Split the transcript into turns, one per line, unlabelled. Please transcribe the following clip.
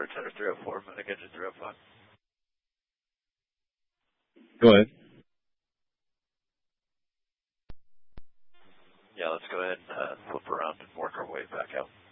10 or 304. I think I did 305.
Go ahead.
Yeah, let's go ahead and flip around and work our way back out.